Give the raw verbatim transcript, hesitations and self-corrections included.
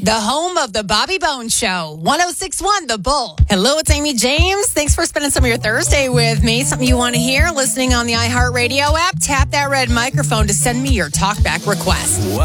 The home of the Bobby Bones Show, one oh six point one The Bull. Hello, it's Amy James. Thanks for spending some of your Thursday with me. Something you want to hear? Listening on the iHeartRadio app? Tap that red microphone to send me your talkback request.